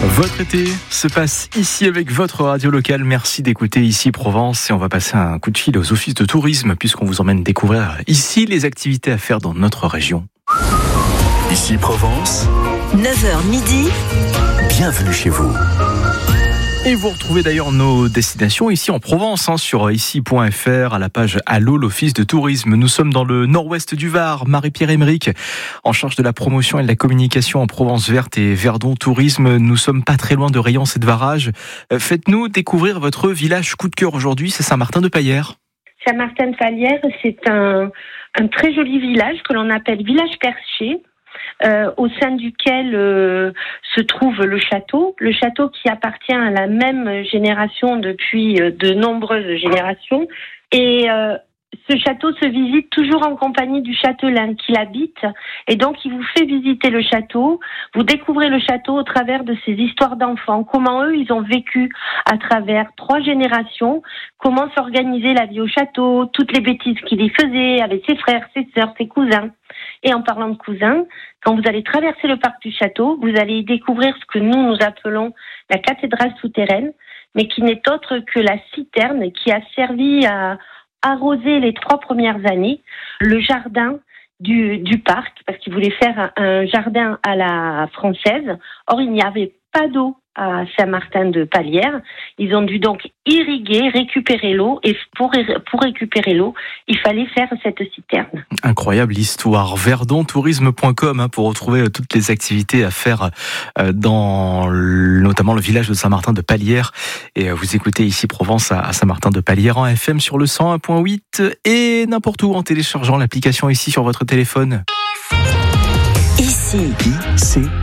Votre été se passe ici avec votre radio locale. Merci d'écouter Ici Provence et on va passer un coup de fil aux offices de tourisme puisqu'on vous emmène découvrir ici les activités à faire dans notre région. Ici Provence, 9h midi. Bienvenue chez vous. Et vous retrouvez d'ailleurs nos destinations ici en Provence, sur ici.fr, à la page Allo, l'office de tourisme. Nous sommes dans le nord-ouest du Var. Marie-Pierre Emerick, en charge de la promotion et de la communication en Provence Verte et Verdon Tourisme. Nous sommes pas très loin de Rayance et de Varage. Faites-nous découvrir votre village coup de cœur aujourd'hui, c'est Saint-Martin-de-Paillers. Saint-Martin-de-Paillers, c'est un très joli village que l'on appelle village perché. Au sein duquel se trouve le château qui appartient à la même génération depuis de nombreuses générations. Et ce château se visite toujours en compagnie du châtelain qui l'habite. Et donc, il vous fait visiter le château. Vous découvrez le château au travers de ses histoires d'enfants. Comment eux, ils ont vécu à travers 3 générations. Comment s'organisait la vie au château. Toutes les bêtises qu'il y faisait avec ses frères, ses sœurs, ses cousins. Et en parlant de cousins, quand vous allez traverser le parc du château, vous allez y découvrir ce que nous appelons la cathédrale souterraine, mais qui n'est autre que la citerne qui a servi à arroser les 3 premières années le jardin du parc, parce qu'ils voulaient faire un jardin à la française. Or, il n'y avait pas d'eau à Saint-Martin-de-Paillers. Ils ont dû donc irriguer, récupérer l'eau, et pour récupérer l'eau, il fallait faire cette citerne. Incroyable histoire. Verdontourisme.com pour retrouver toutes les activités à faire dans notamment le village de Saint-Martin-de-Paillers. Et vous écoutez ici Provence à Saint-Martin-de-Paillers en FM sur le 101.8 et n'importe où en téléchargeant l'application ici sur votre téléphone. Ici.